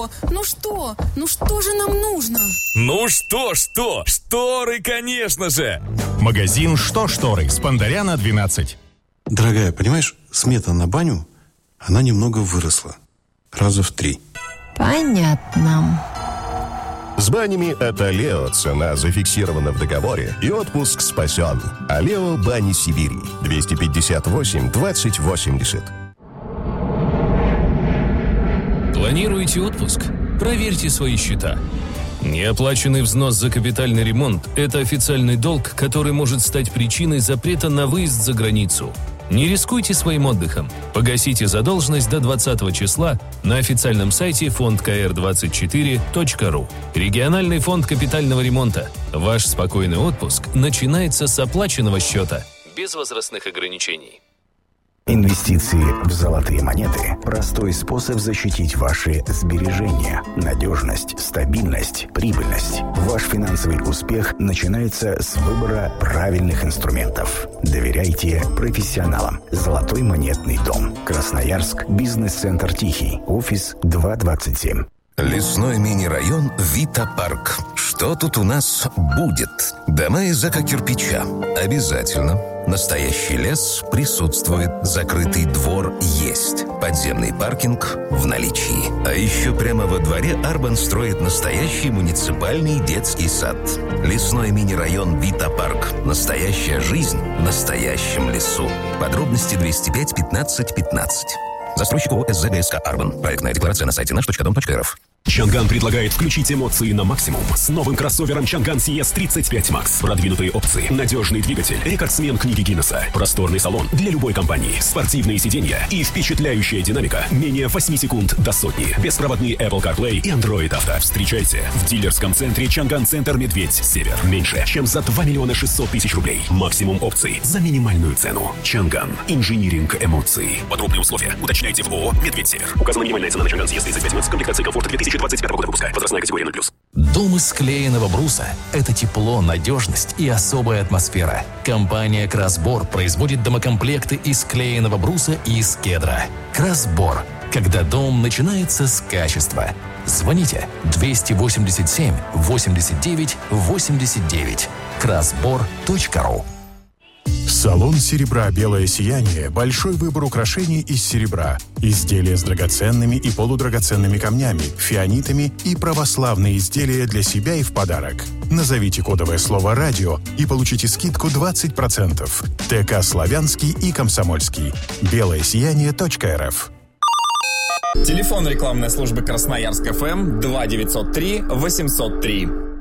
что? Ну что же нам нужно? Ну что? Шторы, конечно же! Магазин «Что шторы» Спандаряна, 12. Дорогая, понимаешь, смета на баню, она немного выросла. Раза в 3. Понятно. С банями от Алео цена зафиксирована в договоре и отпуск спасен. Алео Бани Сибири. 258 20 80. Планируете отпуск? Проверьте свои счета. Неоплаченный взнос за капитальный ремонт – это официальный долг, который может стать причиной запрета на выезд за границу. Не рискуйте своим отдыхом. Погасите задолженность до 20 числа на официальном сайте fondkr24.ru. Региональный фонд капитального ремонта. Ваш спокойный отпуск начинается с оплаченного счета. Без возрастных ограничений. Инвестиции в золотые монеты – простой способ защитить ваши сбережения. Надежность, стабильность, прибыльность. Ваш финансовый успех начинается с выбора правильных инструментов. Доверяйте профессионалам. Золотой монетный дом. Красноярск. Бизнес-центр «Тихий». Офис 227. Лесной мини-район Вита-парк. Что тут у нас будет? Дома из эко-кирпича. Обязательно. Настоящий лес присутствует. Закрытый двор есть. Подземный паркинг в наличии. А еще прямо во дворе Арбан строит настоящий муниципальный детский сад. Лесной мини-район Вита-парк. Настоящая жизнь в настоящем лесу. Подробности 205 15 15. Застройщик ООО СЗГСК «Арбан». Проектная декларация на сайте наш.дом.рф. Чанган предлагает включить эмоции на максимум с новым кроссовером Чанган CS35 Max. Продвинутые опции, надежный двигатель, рекордсмен книги Гиннесса, просторный салон для любой компании, спортивные сиденья и впечатляющая динамика менее 8 секунд до сотни. Беспроводные Apple CarPlay и Android Auto. Встречайте в дилерском центре Чанган Центр Медведь Север. Меньше, чем за 2 600 000 рублей. Максимум опций за минимальную цену. Чанган. Инжиниринг эмоций. Подробные условия уточняйте в ООО «Медведь Север». Указана минимальная цена на Чанган CS35 Max. Комплектация комфорта 2025 года выпуска. Возрастная категория 0+. Дом из склеенного бруса – это тепло, надежность и особая атмосфера. Компания «Красбор» производит домокомплекты из склеенного бруса и из кедра. «Красбор» – когда дом начинается с качества. Звоните 287 89 89. krasbor.ru. Салон серебра «Белое сияние» – большой выбор украшений из серебра, изделия с драгоценными и полудрагоценными камнями, фианитами и православные изделия для себя и в подарок. Назовите кодовое слово «Радио» и получите скидку 20%. ТК «Славянский» и «Комсомольский». белоесияние.рф. Телефон рекламной службы Красноярск ФМ 2903 803.